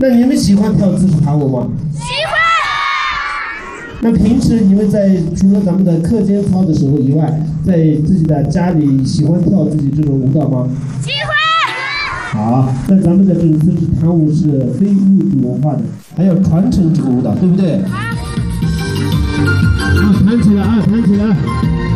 那你们喜欢跳自助弹舞吗？ 喜欢。 那平时你们在除了咱们的课间操的时候以外，在自己的家里喜欢跳自己这种舞蹈吗？ 喜欢。 好，那咱们的这种自助弹舞是非物质文化的，还要传承这个舞蹈，对不对？啊，弹起来啊，弹起来！